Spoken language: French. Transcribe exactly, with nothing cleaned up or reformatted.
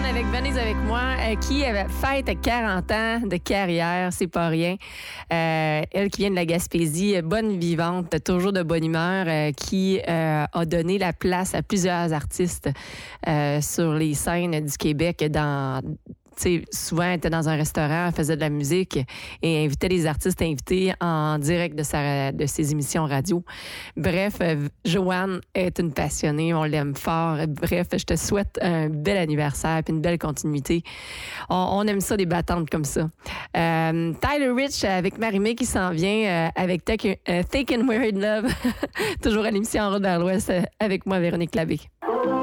avec Venise avec moi, euh, qui avait fête quarante ans de carrière, c'est pas rien. Euh, elle qui vient de la Gaspésie, bonne vivante, toujours de bonne humeur, euh, qui euh, a donné la place à plusieurs artistes euh, sur les scènes du Québec dans... Tu sais, souvent, elle était dans un restaurant, elle faisait de la musique et invitait les artistes invités en direct de, sa, de ses émissions radio. Bref, euh, Joanne est une passionnée, on l'aime fort. Bref, je te souhaite un bel anniversaire et une belle continuité. On, on aime ça, des battantes comme ça. Euh, Tyler Rich avec Marie-Mé qui s'en vient euh, avec Thick uh, and Weird Love, toujours à l'émission En route vers l'Ouest euh, avec moi, Véronique Labbé.